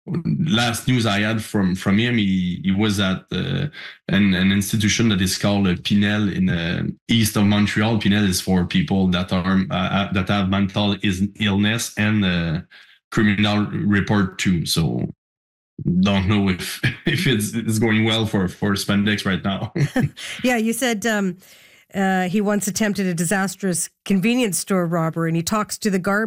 last news I had from him, he was at an institution that is called Pinel in east of Montreal. Pinel is for people that are that have mental illness and criminal report too. So don't know if it's going well for Spandex right now. Yeah, you said he once attempted a disastrous convenience store robbery, and he talks to the garbage